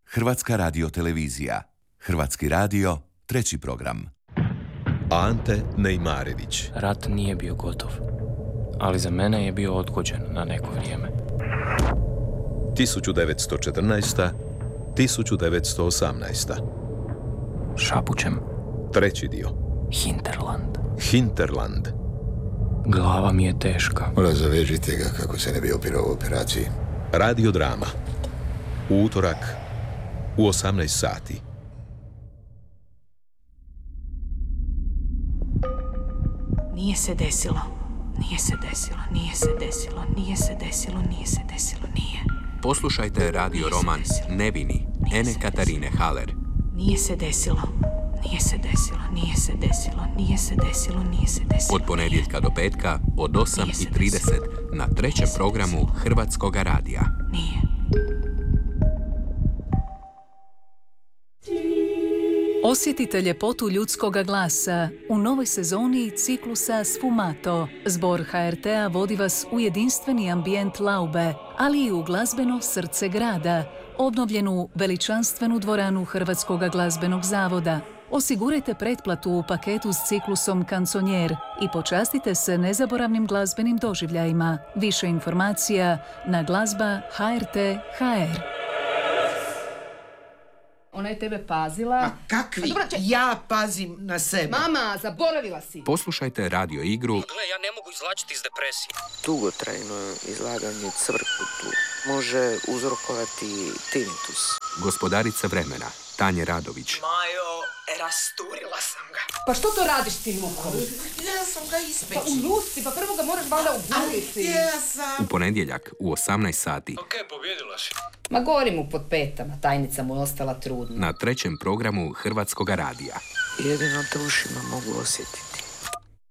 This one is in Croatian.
Hrvatska radiotelevizija. Hrvatski radio, 3. program. Ante Nejmarević. Rat nije bio gotov, ali za mene je bio odgođen na neko vrijeme. 1914. 1918. Šapućem. 3. dio. Hinterland. Hinterland. Glava mi je teška. Razavežite ga kako se ne bi opirao u operaciji. Radiodrama. U utorak u 18 sati. Nije se desilo. Nije se desilo. Nije se desilo. Nije se desilo. Nije se desilo. Nije. Poslušajte radio roman Nevini, Ene Katarine Haller. Nije se desilo. Nije se desilo. Nije se desilo. Nije se desilo. Nije se desilo. Od ponedjeljka do petka od 8:30 na 3. programu Hrvatskoga radija. Nije. Osjetite ljepotu ljudskoga glasa u novoj sezoni ciklusa Sfumato. Zbor HRT-a vodi vas u jedinstveni ambijent Laube, ali i u glazbeno srce grada, obnovljenu veličanstvenu dvoranu Hrvatskoga glazbenog zavoda. Osigurajte pretplatu u paketu s ciklusom Kansonjer i počastite se nezaboravnim glazbenim doživljajima. Više informacija na glazba.hr.hr. Ona je tebe pazila. Ma kakvi? Ja pazim na sebe. Mama, zaboravila si. Poslušajte radio igru Gle, ja ne mogu izvlačiti iz depresije. Dugotrajno izlaganje cvrkutu može uzrokovati tinnitus. Gospodarica vremena, Tanje Radović. Majo, rasturila sam ga. Pa što to radiš ti lukom? Ja sam ga ispeći. Pa u luci, pa prvo ga moraš valjda uguriti. Ja sam... U ponedjeljak u 18 sati. Ok, pobjedila si. Ma gori mu pod petama, tajnica mu je ostala trudna. Na 3. programu Hrvatskoga radija. Jedino to ušima mogu osjetiti.